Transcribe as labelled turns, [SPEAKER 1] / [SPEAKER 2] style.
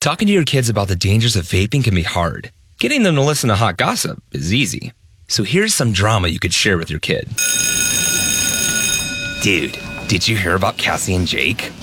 [SPEAKER 1] Talking to your kids about the dangers of vaping can be hard. Getting them to listen to hot gossip is easy. So here's some drama you could share with your kid. Dude, did you hear about Cassie and Jake?